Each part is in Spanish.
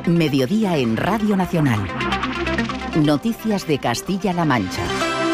Mediodía en Radio Nacional. Noticias de Castilla-La Mancha.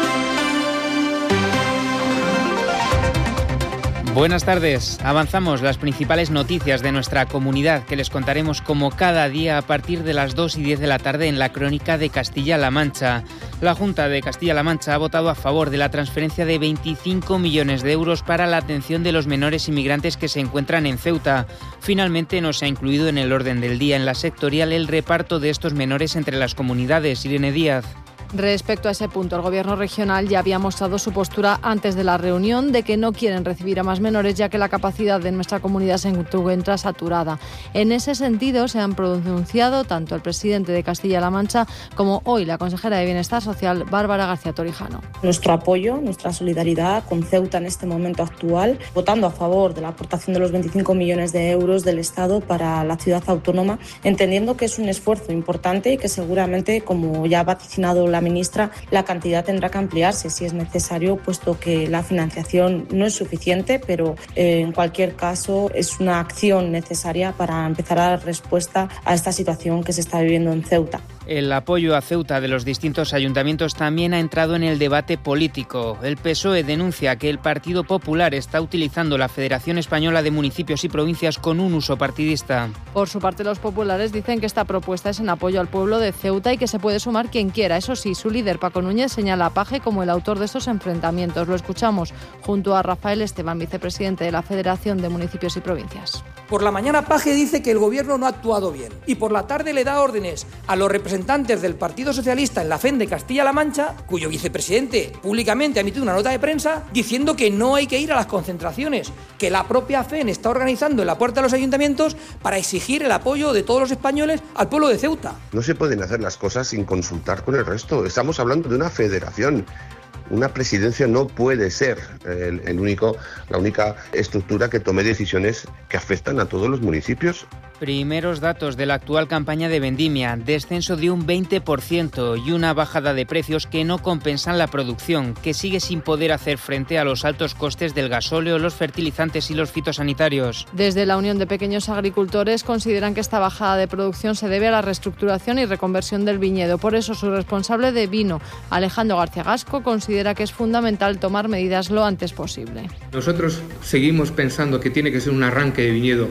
Buenas tardes. Avanzamos las principales noticias de nuestra comunidad que les contaremos como cada día a partir de las 2:10 de la tarde en la Crónica de Castilla-La Mancha. La Junta de Castilla-La Mancha ha votado a favor de la transferencia de 25 millones de euros para la atención de los menores inmigrantes que se encuentran en Ceuta. Finalmente no se ha incluido en el orden del día en la sectorial el reparto de estos menores entre las comunidades. Irene Díaz. Respecto a ese punto, el Gobierno regional ya había mostrado su postura antes de la reunión de que no quieren recibir a más menores ya que la capacidad de nuestra comunidad se encuentra saturada. En ese sentido se han pronunciado tanto el presidente de Castilla-La Mancha como hoy la consejera de Bienestar Social, Bárbara García Torijano. Nuestro apoyo, nuestra solidaridad con Ceuta en este momento actual, votando a favor de la aportación de los 25 millones de euros del Estado para la ciudad autónoma, entendiendo que es un esfuerzo importante y que seguramente, como ya ha vaticinado la ministra, la cantidad tendrá que ampliarse si es necesario, puesto que la financiación no es suficiente, pero en cualquier caso es una acción necesaria para empezar a dar respuesta a esta situación que se está viviendo en Ceuta. El apoyo a Ceuta de los distintos ayuntamientos también ha entrado en el debate político. El PSOE denuncia que el Partido Popular está utilizando la Federación Española de Municipios y Provincias con un uso partidista. Por su parte, los populares dicen que esta propuesta es en apoyo al pueblo de Ceuta y que se puede sumar quien quiera. Eso sí, su líder, Paco Núñez, señala a Paje como el autor de estos enfrentamientos. Lo escuchamos junto a Rafael Esteban, vicepresidente de la Federación de Municipios y Provincias. Por la mañana Paje dice que el gobierno no ha actuado bien y por la tarde le da órdenes a los representantes del Partido Socialista en la FEN de Castilla-La Mancha, cuyo vicepresidente públicamente ha emitido una nota de prensa diciendo que no hay que ir a las concentraciones, que la propia FEN está organizando en la puerta de los ayuntamientos para exigir el apoyo de todos los españoles al pueblo de Ceuta. No se pueden hacer las cosas sin consultar con el resto. Estamos hablando de una federación. Una presidencia no puede ser la única estructura que tome decisiones que afectan a todos los municipios. Primeros datos de la actual campaña de vendimia, descenso de un 20% y una bajada de precios que no compensan la producción, que sigue sin poder hacer frente a los altos costes del gasóleo, los fertilizantes y los fitosanitarios. Desde la Unión de Pequeños Agricultores consideran que esta bajada de producción se debe a la reestructuración y reconversión del viñedo. Por eso su responsable de vino, Alejandro García Gasco, considera que es fundamental tomar medidas lo antes posible. Nosotros seguimos pensando que tiene que ser un arranque de viñedo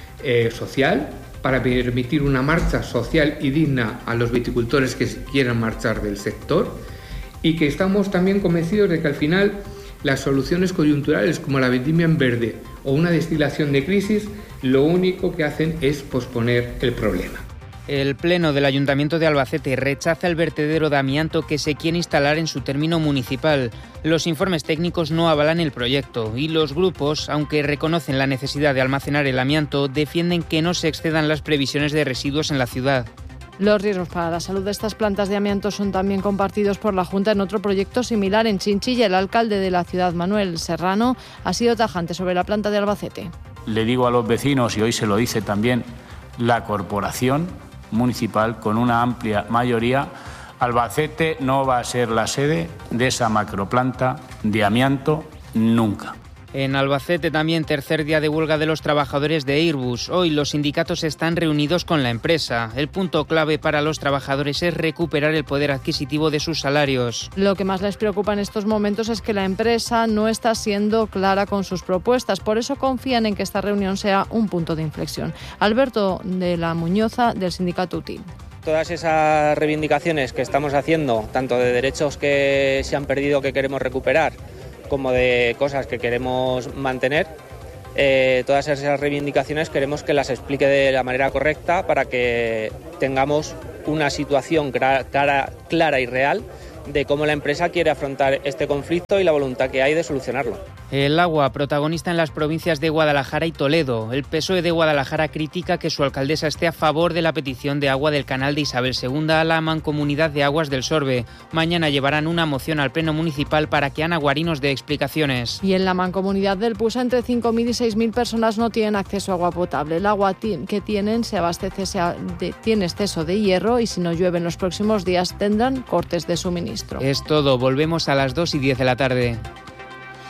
social para permitir una marcha social y digna a los viticultores que quieran marchar del sector y que estamos también convencidos de que al final las soluciones coyunturales como la vendimia en verde o una destilación de crisis lo único que hacen es posponer el problema. El Pleno del Ayuntamiento de Albacete rechaza el vertedero de amianto que se quiere instalar en su término municipal. Los informes técnicos no avalan el proyecto y los grupos, aunque reconocen la necesidad de almacenar el amianto, defienden que no se excedan las previsiones de residuos en la ciudad. Los riesgos para la salud de estas plantas de amianto son también compartidos por la Junta en otro proyecto similar en Chinchilla. El alcalde de la ciudad, Manuel Serrano, ha sido tajante sobre la planta de Albacete. Le digo a los vecinos, y hoy se lo dice también la corporación municipal con una amplia mayoría, Albacete no va a ser la sede de esa macroplanta de amianto nunca. En Albacete también tercer día de huelga de los trabajadores de Airbus. Hoy los sindicatos están reunidos con la empresa. El punto clave para los trabajadores es recuperar el poder adquisitivo de sus salarios. Lo que más les preocupa en estos momentos es que la empresa no está siendo clara con sus propuestas. Por eso confían en que esta reunión sea un punto de inflexión. Alberto de la Muñoza, del sindicato UTIL. Todas esas reivindicaciones que estamos haciendo, tanto de derechos que se han perdido que queremos recuperar, como de cosas que queremos mantener, todas esas reivindicaciones queremos que las explique de la manera correcta para que tengamos una situación clara y real de cómo la empresa quiere afrontar este conflicto y la voluntad que hay de solucionarlo. El agua, protagonista en las provincias de Guadalajara y Toledo. El PSOE de Guadalajara critica que su alcaldesa esté a favor de la petición de agua del canal de Isabel II a la Mancomunidad de Aguas del Sorbe. Mañana llevarán una moción al Pleno Municipal para que Ana Guarinos dé explicaciones. Y en la Mancomunidad del Pusa, entre 5.000 y 6.000 personas no tienen acceso a agua potable. El agua que tienen tiene exceso de hierro y si no llueve en los próximos días tendrán cortes de suministro. Es todo, volvemos a las 2:10 de la tarde.